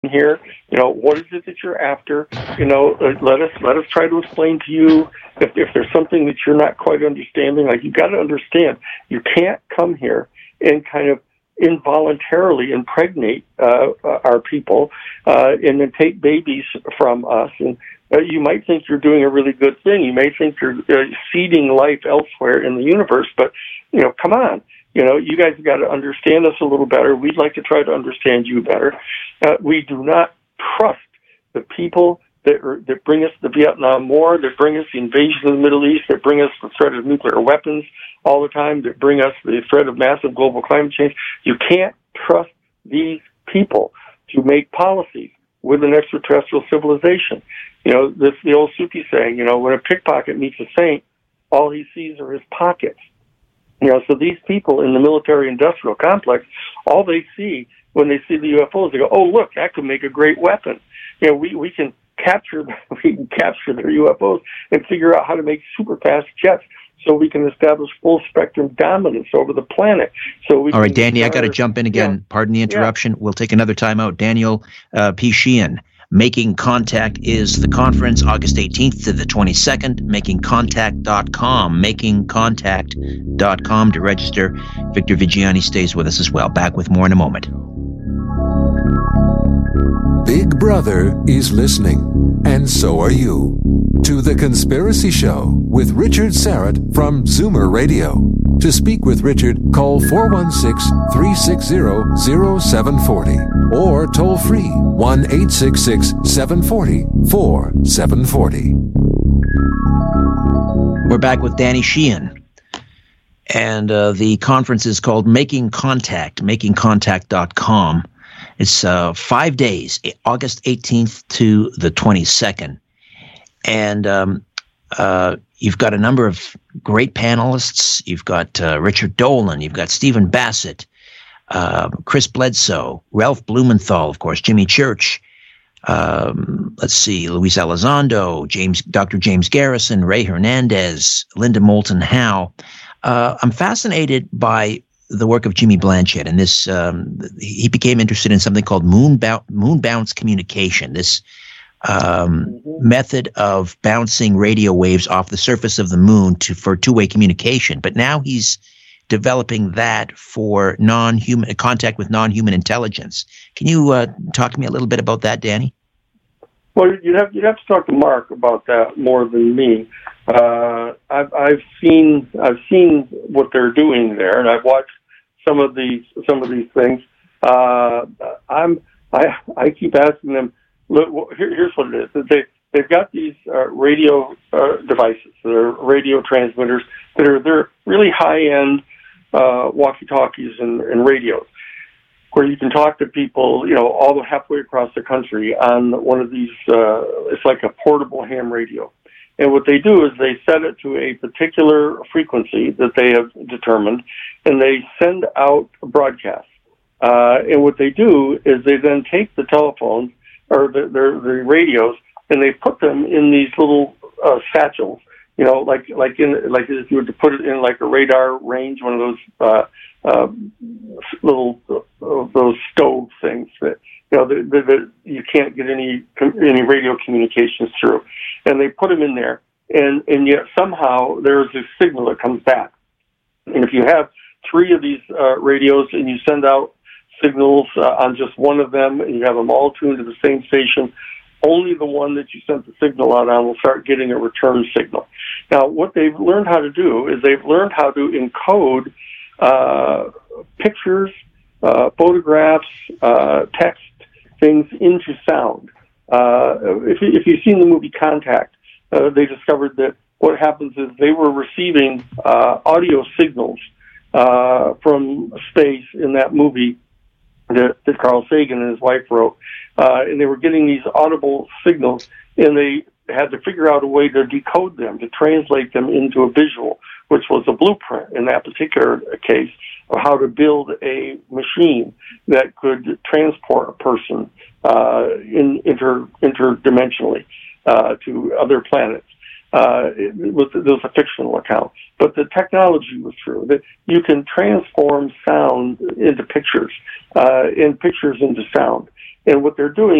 here? What is it that you're after? Let us try to explain to you if there's something that you're not quite understanding. Like, you got to understand, you can't come here and kind of involuntarily impregnate our people and then take babies from us. And you might think you're doing a really good thing. You may think you're seeding life elsewhere in the universe, but come on. You guys have got to understand us a little better. We'd like to try to understand you better. We do not trust the people that bring us the Vietnam War, that bring us the invasion of the Middle East, that bring us the threat of nuclear weapons all the time, that bring us the threat of massive global climate change. You can't trust these people to make policies with an extraterrestrial civilization. The old Sufi saying, when a pickpocket meets a saint, all he sees are his pockets. So these people in the military-industrial complex, all they see when they see the UFOs, they go, "Oh, look, that could make a great weapon. We can capture their UFOs and figure out how to make super-fast jets, so we can establish full-spectrum dominance over the planet." All right, Danny, I got to jump in again. Yeah. Pardon the interruption. Yeah. We'll take another time out. Daniel P. Sheehan. Making Contact is the conference, August 18th to the 22nd, makingcontact.com, makingcontact.com to register. Victor Viggiani stays with us as well. Back with more in a moment. Big Brother is listening, and so are you, to The Conspiracy Show with Richard Syrett from Zoomer Radio. To speak with Richard, call 416-360-0740 or toll free 1-866-740-4740. We're back with Danny Sheehan, and the conference is called Making Contact, makingcontact.com. It's 5 days, August 18th to the 22nd. And you've got a number of great panelists. You've got Richard Dolan. You've got Stephen Bassett, Chris Bledsoe, Ralph Blumenthal, of course, Jimmy Church. Let's see, Luis Elizondo, Dr. James Garrison, Ray Hernandez, Linda Moulton Howe. I'm fascinated by the work of Jimmy Blanchett, and this he became interested in something called moon bounce communication. This method of bouncing radio waves off the surface of the moon for two-way communication. But now he's developing that for non-human contact with non-human intelligence. Can you talk to me a little bit about that, Danny? Well, you'd have to talk to Mark about that more than me. I've seen what they're doing there, and I've watched some of these things. I keep asking them. Look, here's what it is. They've got these radio devices. They're radio transmitters they're really high-end walkie-talkies and radios, where you can talk to people, all the halfway across the country on one of these. It's like a portable ham radio. And what they do is they set it to a particular frequency that they have determined, and they send out a broadcast. And what they do is they then take the telephones or the radios, and they put them in these little satchels. Like if you were to put it in like a radar range, one of those those stove things that that you can't get any radio communications through, and they put them in there, and yet somehow there's a signal that comes back. And if you have 3 of these radios and you send out signals on just one of them, and you have them all tuned to the same station, only the one that you sent the signal out on will start getting a return signal. Now, what they've learned how to do is they've learned how to encode pictures, photographs, text, things into sound. If you've seen the movie Contact, they discovered that what happens is they were receiving audio signals from space in that movie that Carl Sagan and his wife wrote, and they were getting these audible signals, and they had to figure out a way to decode them, to translate them into a visual, which was a blueprint in that particular case of how to build a machine that could transport a person interdimensionally to other planets. It was a fictional account, but the technology was true, that you can transform sound into pictures, and pictures into sound. And what they're doing